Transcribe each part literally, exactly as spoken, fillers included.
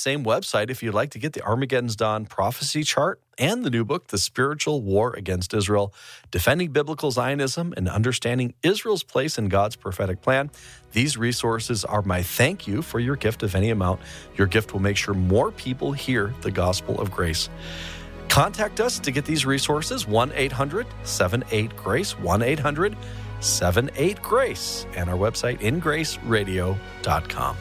same website if you'd like to get the Armageddon's Dawn prophecy chart and the new book, The Spiritual War Against Israel, Defending Biblical Zionism and Understanding Israel's Place in God's Prophetic Plan. These resources are my thank you for your gift of any amount. Your gift will make sure more people hear the gospel of grace. Contact us to get these resources, one eight hundred seven eight GRACE, one eight hundred seven eight GRACE, and our website, in grace radio dot com.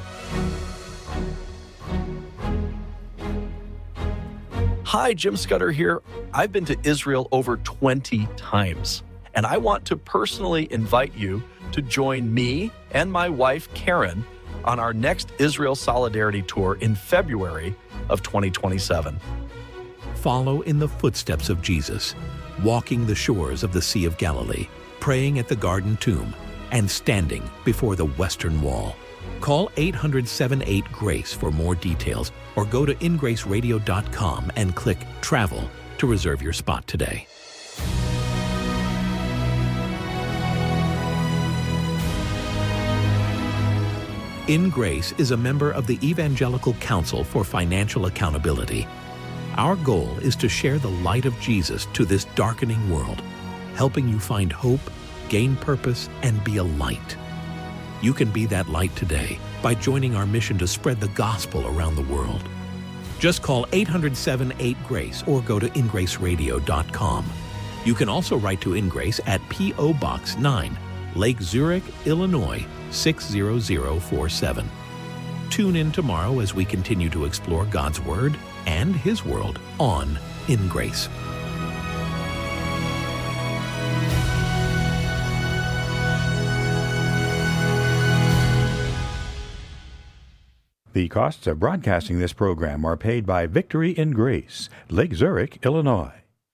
Hi, Jim Scudder here. I've been to Israel over twenty times, and I want to personally invite you to join me and my wife, Karen, on our next Israel Solidarity Tour in February of twenty twenty-seven. Follow in the footsteps of Jesus, walking the shores of the Sea of Galilee, praying at the Garden Tomb, and standing before the Western Wall. Call eight hundred seven eight GRACE for more details, or go to in grace radio dot com and click Travel to reserve your spot today. In Grace is a member of the Evangelical Council for Financial Accountability. Our goal is to share the light of Jesus to this darkening world, helping you find hope, gain purpose, and be a light. You can be that light today by joining our mission to spread the gospel around the world. Just call eight hundred seven eight GRACE or go to in grace radio dot com. You can also write to InGrace at P O Box nine, Lake Zurich, Illinois six zero zero four seven. Tune in tomorrow as we continue to explore God's Word and His world on In Grace. The costs of broadcasting this program are paid by Victory in Grace, Lake Zurich, Illinois.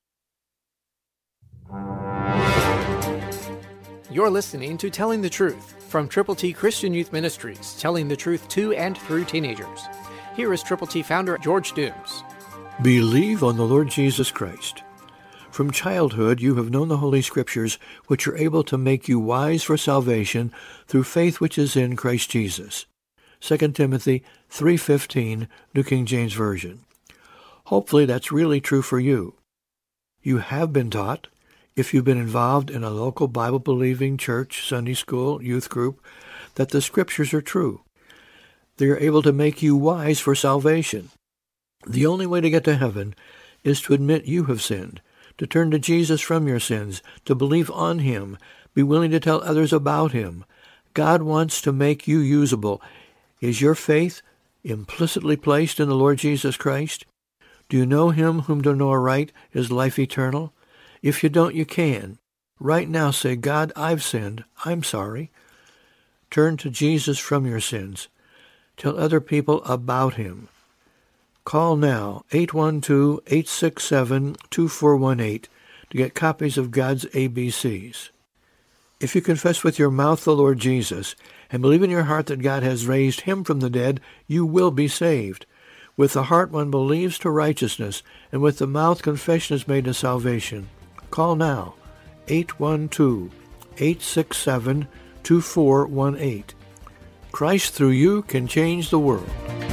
You're listening to Telling the Truth from Triple T Christian Youth Ministries, telling the truth to and through teenagers. Here is Triple T founder George Dooms. Believe on the Lord Jesus Christ. From childhood you have known the Holy Scriptures, which are able to make you wise for salvation through faith which is in Christ Jesus. Second Timothy three fifteen, New King James Version. Hopefully that's really true for you. You have been taught, if you've been involved in a local Bible-believing church, Sunday school, youth group, that the Scriptures are true. They are able to make you wise for salvation. The only way to get to heaven is to admit you have sinned, to turn to Jesus from your sins, to believe on Him, be willing to tell others about Him. God wants to make you usable. Is your faith implicitly placed in the Lord Jesus Christ? Do you know Him whom to know aright is life eternal? If you don't, you can. Right now say, God, I've sinned. I'm sorry. Turn to Jesus from your sins. Tell other people about Him. Call now, eight one two, eight six seven, two four one eight, to get copies of God's A B Cs. If you confess with your mouth the Lord Jesus and believe in your heart that God has raised Him from the dead, you will be saved. With the heart one believes to righteousness, and with the mouth confession is made to salvation. Call now, eight one two, eight six seven, two four one eight. Christ through you can change the world.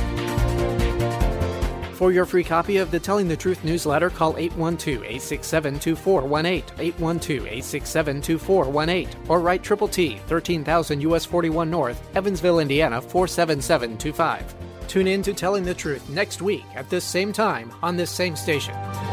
For your free copy of the Telling the Truth newsletter, call eight one two, eight six seven, two four one eight, eight one two, eight six seven, two four one eight, or write Triple T, thirteen thousand U S forty-one North, Evansville, Indiana, four seven seven two five. Tune in to Telling the Truth next week at this same time on this same station.